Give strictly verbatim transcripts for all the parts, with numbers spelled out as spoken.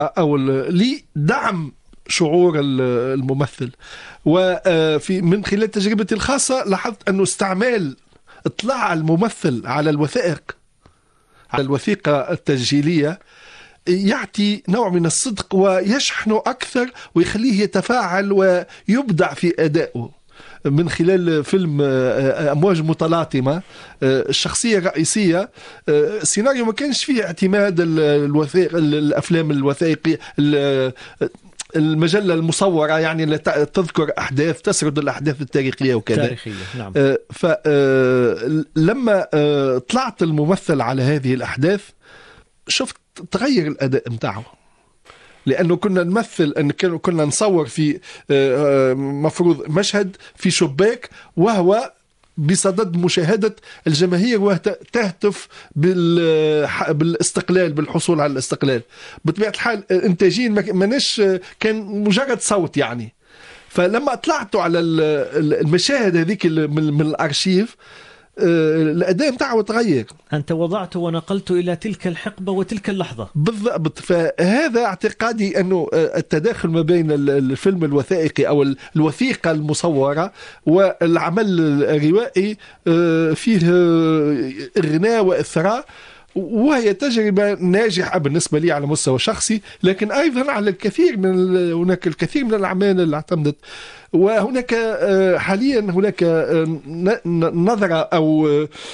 أو لدعم شعور الممثل. وفي من خلال تجربتي الخاصة لاحظت أنه استعمال اطلاع الممثل على الوثائق على الوثيقة التسجيلية يعطي نوع من الصدق ويشحنه أكثر ويخليه يتفاعل ويبدع في أدائه. من خلال فيلم أمواج متلاطمة الشخصية الرئيسية السيناريو ما كانش فيه اعتماد الوثائق الأفلام الوثائقية المجلة المصورة يعني اللي تذكر أحداث تسرد الأحداث التاريخية وكذا تاريخية. نعم. فلما طلعت الممثل على هذه الأحداث شفت تغير الأداء متاعه، لأنه كنا نمثل أن كنا نصور في مفروض مشهد في شباك وهو بصدد مشاهدة الجماهير وتهتف بالاستقلال بالحصول على الاستقلال. بطبيعة الحال إنتاجين مناش كان مجرد صوت يعني. فلما طلعتوا على المشاهد هذيك من الأرشيف الأداء متاعه تغير. أنت وضعته ونقلته إلى تلك الحقبة وتلك اللحظة بالضبط. فهذا اعتقادي أنه التداخل ما بين الفيلم الوثائقي أو الوثيقة المصورة والعمل الروائي فيه إغناء وإثراء، وهي تجربة ناجحة بالنسبة لي على مستوى شخصي، لكن أيضا على الكثير من هناك الكثير من الأعمال اللي اعتمدت. وهناك حاليا هناك نظرة أو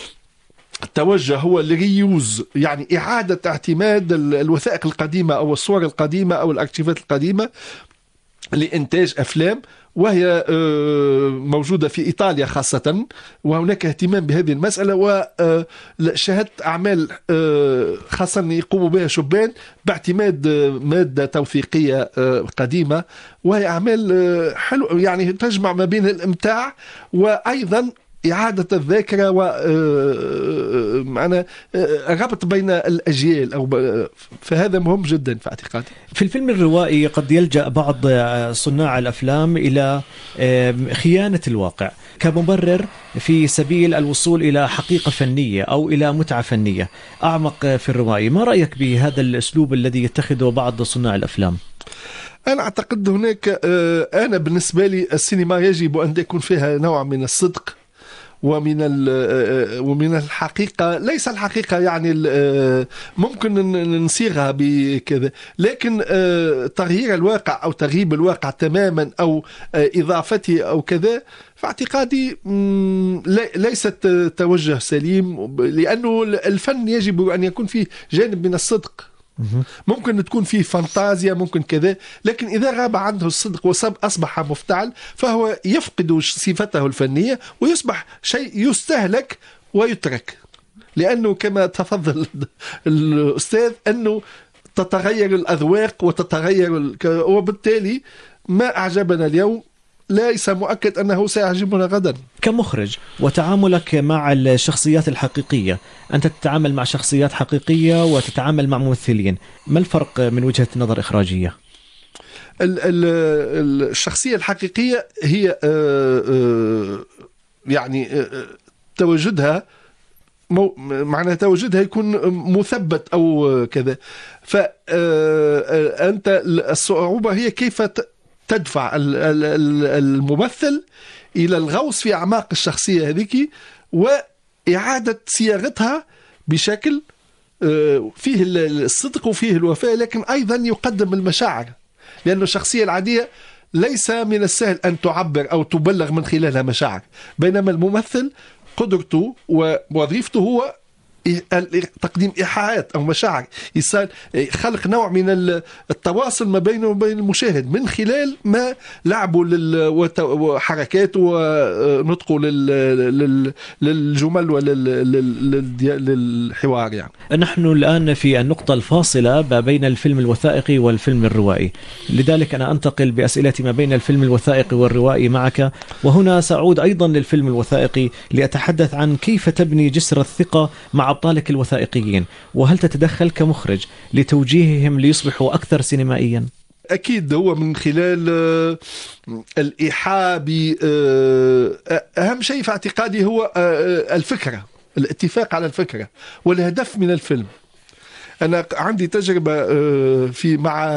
توجه هو الريوز، يعني إعادة اعتماد الوثائق القديمة أو الصور القديمة أو الأرشيفات القديمة لإنتاج أفلام، وهي موجودة في إيطاليا خاصة، وهناك اهتمام بهذه المسألة. وشاهدت أعمال خاصة يقوموا بها شبان باعتماد مادة توثيقية قديمة، وهي أعمال حلوة يعني تجمع ما بين الإمتاع وأيضا إعادة الذاكرة ومعنى الربط بين الأجيال أو فهذا مهم جدا في اعتقادي. في الفيلم الروائي قد يلجأ بعض صناع الأفلام إلى خيانة الواقع كمبرر في سبيل الوصول إلى حقيقة فنية أو إلى متعة فنية أعمق في الروائي. ما رأيك بهذا الأسلوب الذي يتخذه بعض صناع الأفلام؟ أنا أعتقد هناك أنا بالنسبة لي السينما يجب أن يكون فيها نوع من الصدق ومن ومن الحقيقة، ليس الحقيقة يعني ممكن نصيغها بكذا، لكن تغيير الواقع أو تغييب الواقع تماما أو إضافته أو كذا فاعتقادي ليست توجه سليم، لأنه الفن يجب أن يكون فيه جانب من الصدق. ممكن تكون فيه فانتازيا ممكن كذا، لكن إذا غاب عنه الصدق وأصبح مفتعل فهو يفقد صفته الفنية ويصبح شيء يستهلك ويترك، لأنه كما تفضل الأستاذ أنه تتغير الأذواق وتتغير، وبالتالي ما أعجبنا اليوم ليس مؤكد أنه سيعجبنا غدا. كمخرج وتعاملك مع الشخصيات الحقيقية، أنت تتعامل مع شخصيات حقيقية وتتعامل مع ممثلين، ما الفرق من وجهة نظر إخراجية؟ الشخصية الحقيقية هي يعني تواجدها معنى تواجدها يكون مثبت أو كذا، فأنت الصعوبة هي كيف تدفع الممثل إلى الغوص في أعماق الشخصية هذيك وإعادة صياغتها بشكل فيه الصدق وفيه الوفاء، لكن أيضا يقدم المشاعر، لأن الشخصية العادية ليس من السهل أن تعبر أو تبلغ من خلالها مشاعر، بينما الممثل قدرته ووظيفته هو تقديم إيحاءات أو مشاعر، خلق نوع من التواصل ما بينه وبين المشاهد من خلال ما لعبه وحركاته ونطقه للجمل وللحوار. يعني نحن الآن في النقطة الفاصلة ما بين الفيلم الوثائقي والفيلم الروائي، لذلك أنا أنتقل بأسئلتي ما بين الفيلم الوثائقي والروائي معك، وهنا سأعود أيضا للفيلم الوثائقي لأتحدث عن كيف تبني جسر الثقة مع أبطالك الوثائقيين، وهل تتدخل كمخرج لتوجيههم ليصبحوا أكثر سينمائيا؟ أكيد هو من خلال الإيحاء. أهم شيء في اعتقادي هو الفكرة، الاتفاق على الفكرة والهدف من الفيلم. أنا عندي تجربة في مع